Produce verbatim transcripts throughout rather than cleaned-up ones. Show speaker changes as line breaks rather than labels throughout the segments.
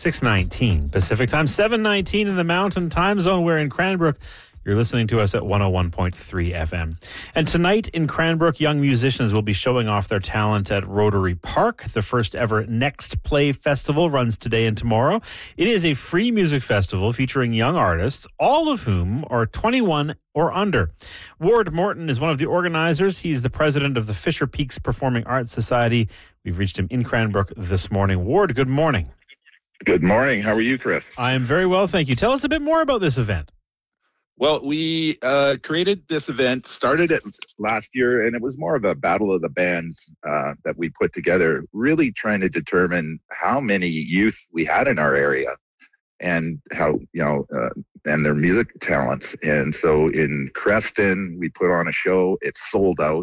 six nineteen Pacific Time, seven nineteen in the Mountain Time Zone. We're in Cranbrook. You're listening to us at one oh one point three F M. And tonight in Cranbrook, young musicians will be showing off their talent at Rotary Park. The first ever Next Play Festival runs today and tomorrow. It is a free music festival featuring young artists, all of whom are twenty-one or under. Ward Morton is one of the organizers. He's the president of the Fisher Peaks Performing Arts Society. We've reached him in Cranbrook this morning. Ward, good morning.
Good morning. How are you, Chris?
I am very well, thank you. Tell us a bit more about this event.
Well, we uh, created this event, started it last year, and it was more of a battle of the bands uh, that we put together, really trying to determine how many youth we had in our area and how, you know, uh, and their music talents. And so in Creston, we put on a show. It sold out.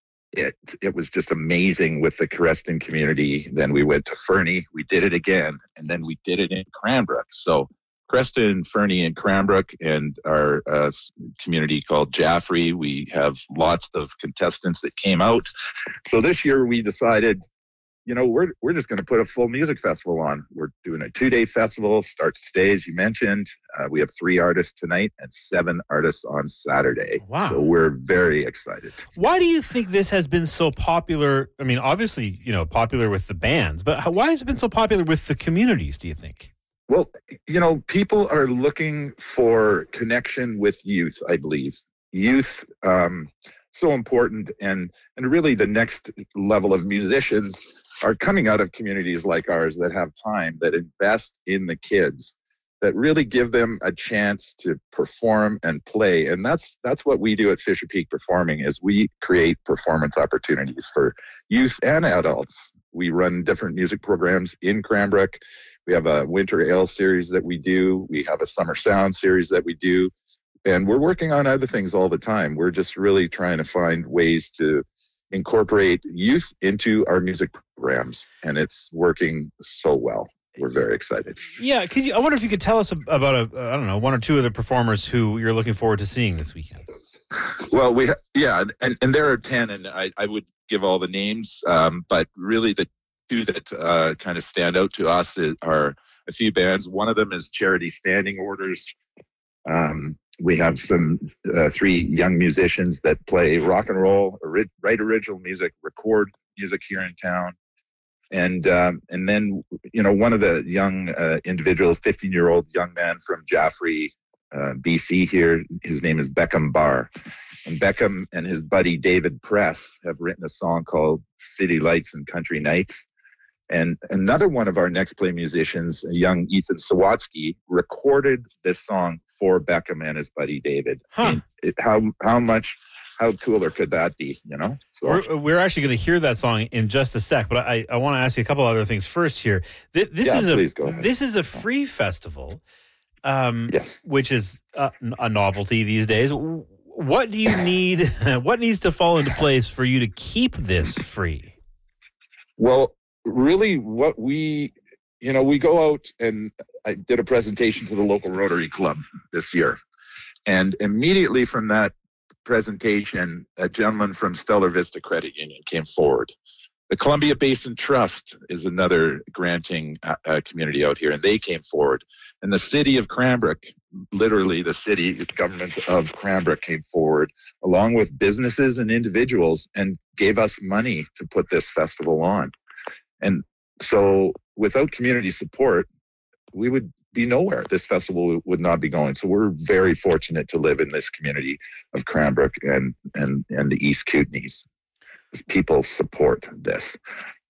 It it was just amazing with the Creston community. Then we went to Fernie. We did it again, and then we did it in Cranbrook. So Creston, Fernie, and Cranbrook, and our uh, community called Jaffrey. We have lots of contestants that came out. So this year we decided, you know, we're we're just going to put a full music festival on. We're doing a two-day festival. Starts today, as you mentioned. Uh, we have three artists tonight and seven artists on Saturday.
Wow.
So we're very excited.
Why do you think this has been so popular? I mean, obviously, you know, popular with the bands, but how, why has it been so popular with the communities, do you think?
Well, you know, people are looking for connection with youth, I believe. Youth, um, so important. And, and really the next level of musicians are coming out of communities like ours that have time, that invest in the kids, that really give them a chance to perform and play. And that's that's what we do at Fisher Peak Performing, is we create performance opportunities for youth and adults. We run different music programs in Cranbrook. We have a winter ale series that we do. We have a summer sound series that we do. And we're working on other things all the time. We're just really trying to find ways to incorporate youth into our music programs. And it's working so well. We're very excited.
Yeah, could you, I wonder if you could tell us about, a, I don't know, one or two of the performers who you're looking forward to seeing this weekend.
Well, we yeah, and, and there are ten, and I, I would give all the names, um, but really the two that uh, kind of stand out to us are a few bands. One of them is Charity Standing Orders. Um, we have some uh, three young musicians that play rock and roll, ori- write original music, record music here in town. And um, and then, you know, one of the young uh, individuals, fifteen-year-old young man from Jaffrey, uh, B C here, his name is Beckham Barr. And Beckham and his buddy David Press have written a song called City Lights and Country Nights. And another one of our Next Play musicians, a young Ethan Sawatsky, recorded this song for Beckham and his buddy David.
Huh.
I mean, it, how how much, how cooler could that be, you know? So
We're, we're actually going to hear that song in just a sec, but I, I want to ask you a couple other things first here. This, this
yeah,
is
please
a
go ahead.
This is a free festival, um,
Yes.
which is a, a novelty these days. What do you need? What needs to fall into place for you to keep this free?
Well, really what we, you know, we go out, and I did a presentation to the local Rotary Club this year. And immediately from that presentation, a gentleman from Stellar Vista Credit Union came forward. The Columbia Basin Trust is another granting uh, community out here, and they came forward. And the city of Cranbrook, literally the city government of Cranbrook, came forward along with businesses and individuals and gave us money to put this festival on. And so without community support, we would be nowhere. This festival would not be going. So we're very fortunate to live in this community of Cranbrook and, and, and the East Kootenays. People support this.